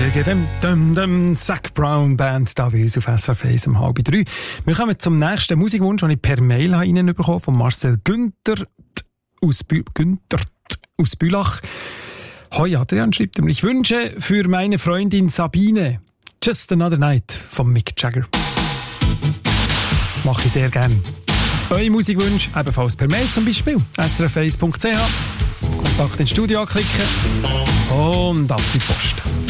Zac Brown Band da bei uns auf SRF 1 um 2:30. Wir kommen zum nächsten Musikwunsch, den ich per Mail reinbekommen von Marcel Günther aus Bülach. Hoi Adrian, schreibt er, ich wünsche für meine Freundin Sabine Just Another Night von Mick Jagger. Mache ich sehr gern. Eure Musikwünsche ebenfalls per Mail, zum Beispiel srf1.ch. Kontakt ins Studio anklicken und ab die Post.